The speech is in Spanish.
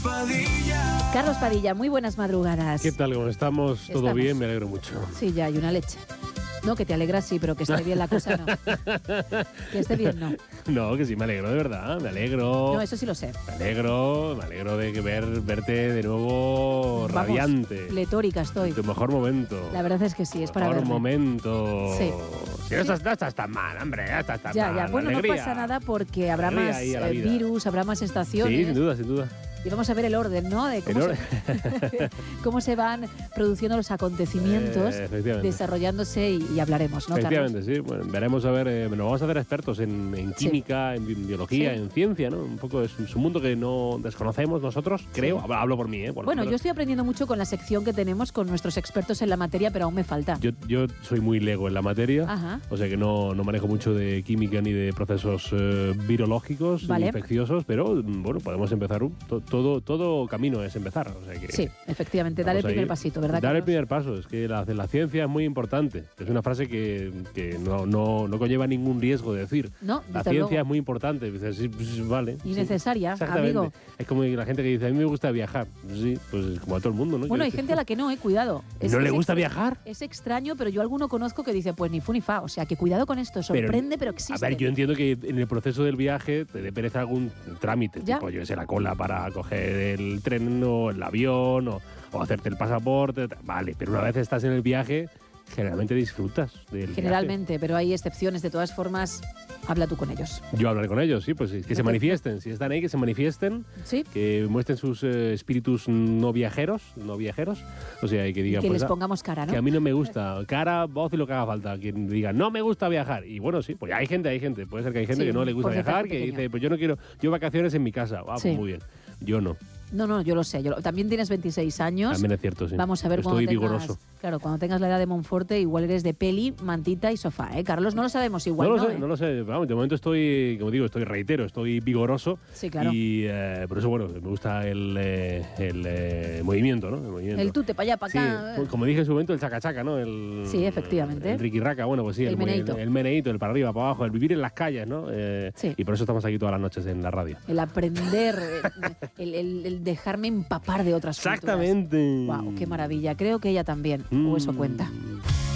Carlos Padilla, muy buenas madrugadas. ¿Qué tal? ¿Cómo estamos? ¿Todo bien? Me alegro mucho. Sí, ya, y una leche. No, que te alegras sí, pero que esté bien la cosa no. Que esté bien no. No, que sí, me alegro, de verdad, me alegro. No, eso sí lo sé. Me alegro de verte de nuevo. Vamos, radiante. Pletórica estoy. En tu mejor momento. La verdad es que sí, es para verme. Mejor momento. Sí. Si no estás tan mal, hombre, ya estás tan mal. Ya, bueno, alegría. No pasa nada porque habrá más virus, habrá más estaciones. Sí, sin duda. Y vamos a ver el orden, ¿no? De cómo se van produciendo los acontecimientos, desarrollándose y hablaremos, ¿no, efectivamente, Carlos? sí. Bueno, veremos a ver, nos vamos a hacer expertos en química, en biología, en ciencia, ¿no? Un poco es un mundo que no desconocemos nosotros, creo. Hablo por mí, ¿eh? Bueno, yo estoy aprendiendo mucho con la sección que tenemos con nuestros expertos en la materia, pero aún me falta. Yo soy muy lego en la materia, o sea que no manejo mucho de química ni de procesos virológicos, ni infecciosos, pero bueno, podemos empezar todo camino es empezar. O sea que sí, efectivamente, dar el primer pasito, ¿verdad? Dar el primer paso, es que la ciencia es muy importante. Es una frase que no conlleva ningún riesgo de decir. No, la ciencia es muy importante. Dices, sí, pues, vale. Y necesaria, amigo. Es como la gente que dice, a mí me gusta viajar. Sí, pues como a todo el mundo, ¿no? Bueno, hay gente a la que no, cuidado. ¿No le gusta viajar? Es extraño, pero yo alguno conozco que dice, pues ni fu ni fa. O sea, que cuidado con esto, sorprende, pero existe. A ver, yo entiendo que en el proceso del viaje te dé pereza algún trámite, tipo, yo sé, la cola para coger el tren o el avión o hacerte el pasaporte, vale, pero una vez estás en el viaje, generalmente disfrutas del Generalmente, viaje. Pero hay excepciones, de todas formas, habla tú con ellos. Yo hablaré con ellos, sí, pues que se manifiesten, si están ahí, que se manifiesten, ¿sí? Que muestren sus espíritus no viajeros, o sea, y que digan, y que pues, les pongamos cara, ¿no? Que a mí no me gusta, cara, voz y lo que haga falta, que diga, no me gusta viajar, y bueno, sí, pues hay gente, puede ser que hay gente que no le gusta viajar, que dice, pues yo no quiero, yo vacaciones en mi casa, pues muy bien, yo no. No, yo lo sé. También tienes 26 años. También es cierto, sí. Vamos a ver Estoy vigoroso. Claro, cuando tengas la edad de Monforte, igual eres de peli, mantita y sofá, ¿eh? Carlos, no lo sabemos igual, no lo sé. Vamos, de momento estoy, como digo, estoy vigoroso. Sí, claro. Y por eso, bueno, me gusta el movimiento, ¿no? El tute para allá, para acá. Sí, como dije en su momento, el chacachaca, ¿no? Sí, efectivamente. El riquirraca, bueno, pues sí. El meneíto. El meneíto, el para arriba, para abajo, el vivir en las calles, ¿no? Sí. Y por eso estamos aquí todas las noches en la radio. El aprender, el dejarme empapar de otras Exactamente. culturas. Wow, qué maravilla. Creo que ella también, o eso cuenta.